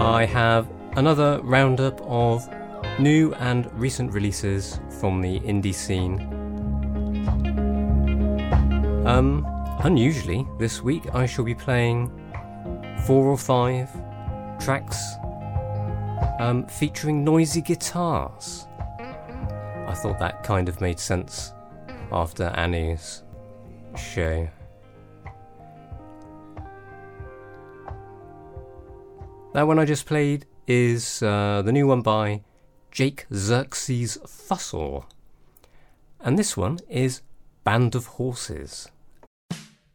I have another roundup of new and recent releases from the indie scene. Unusually, this week I shall be playing 4 or 5 tracks featuring noisy guitars. I thought that kind of made sense after Annie's show. That one I just played is the new one by Jake Xerxes Fussell. And this one is Band of Horses.